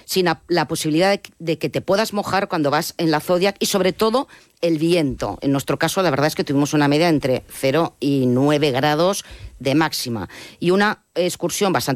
sin la posibilidad de que te puedas mojar cuando vas en la Zodiac, y sobre todo el viento. En nuestro caso, la verdad es que tuvimos una media entre 0 y 9 grados de máxima, y una excursión bastante